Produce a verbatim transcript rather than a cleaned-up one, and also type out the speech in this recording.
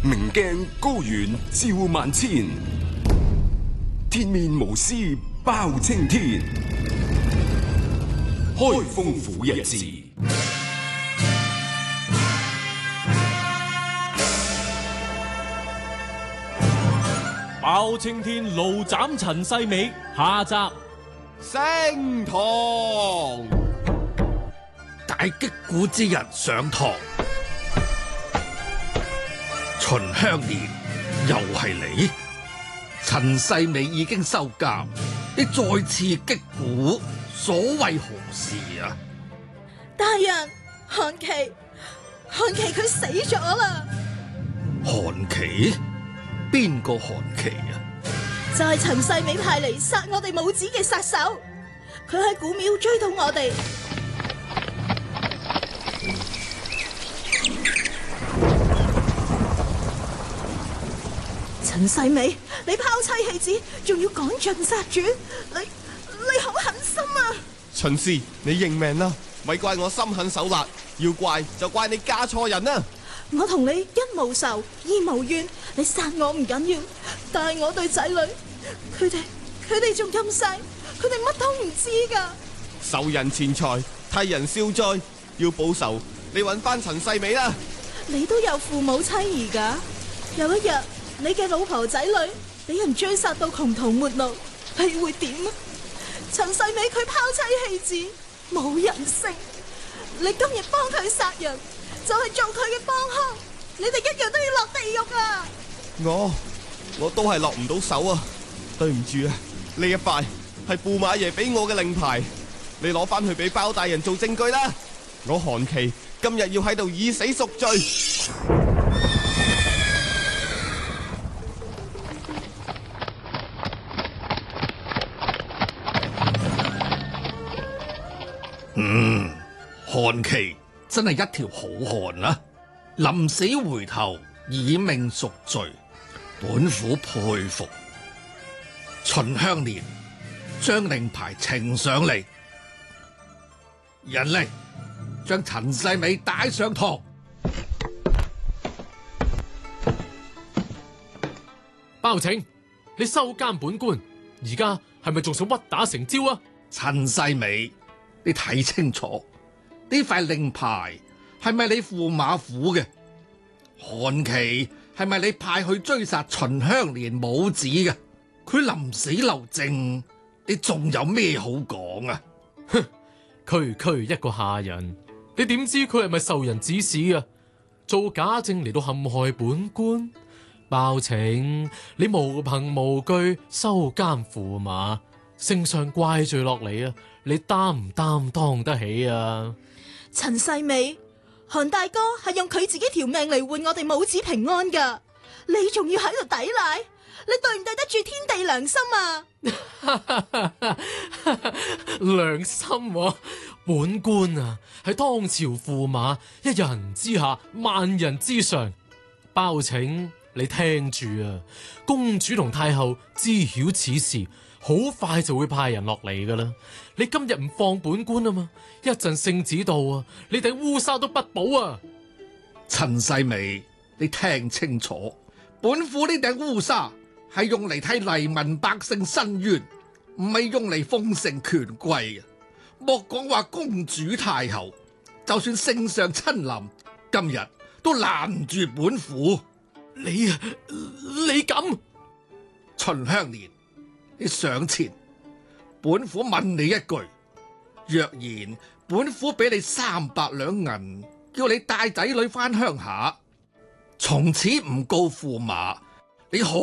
明鏡高懸照萬千，鐵面無私包青天。開封府日誌。 包青天怒斬陳世美下集。 升堂， 大擊鼓之日上堂。秦香蓮又係你？陳世美已經收監，你再次擊鼓，所為何事啊？ 大人，韓琦，韓琦佢死咗啦！ 韓琦？邊個韓琦啊？ 就係陳世美派嚟殺我哋母子嘅殺手，佢喺古廟追到我哋。陳世美，你拋妻棄子，仲要趕盡殺絕，你你好狠心啊！ 秦氏，你認命啦，咪怪我心狠手辣，要怪就怪你嫁錯人啦。 我同你一無仇，二無怨，你殺我唔緊要，但係我對仔女，佢哋佢哋仲咁細，佢哋乜都唔知噶。 受人錢財，替人消災，要報仇，你揾翻陳世美啦。 你都有父母妻兒噶，有一日你嘅老婆仔女俾人追殺到窮途末路，你會點啊？陳世美佢拋妻棄子，冇人性，你今日幫佢殺人，就係做佢嘅幫兇，你哋一樣都要落地獄啊！ 我我都係落唔到手啊，對唔住啊，呢一塊係駙馬爺俾我嘅令牌，你攞翻去俾包大人做證據啦。我韓琦今日要喺度以死贖罪。 嗯，韓琦真係一條好漢啊！臨死回頭以命贖罪，本府佩服。秦香蓮將令牌呈上嚟，人嚟將陳世美帶上堂。 包拯，你收監本官，而家係咪仲想屈打成招啊？ 陳世美，你睇清楚呢塊令牌係咪你駙馬府嘅？韓琦係咪你派去追殺秦香蓮母子嘅？佢臨死留證，你仲有咩好講啊？ 哼，區區一個下人，你點知佢係咪受人指使啊？做假證嚟到陷害本官？包拯，你無憑無據收監駙馬，聖上怪罪落嚟啊！你擔唔擔當得起啊？ 陳世美，韓大哥係用佢自己條命嚟換我哋母子平安噶，你仲要喺度抵賴？你對唔對得住天地良心啊？ 良心啊！本官啊，係當朝駙馬，一人之下，萬人之上。包拯，你聽住啊！公主同太后知曉此事，好快就會派人落嚟噶啦。你今日唔放本官啊嘛，一陣聖旨到啊，你頂烏紗都不保啊！ 陳世美，你聽清楚，本府呢頂烏紗係用嚟替黎民百姓申冤，唔係用嚟奉承權貴嘅。莫講話公主太后，就算聖上親臨，今日都攔唔住本府。 你啊，你敢？ 秦香蓮，你上前，本府問你一句：若然本府俾你三百兩銀，叫你帶仔女翻鄉下，從此唔告駙馬，你可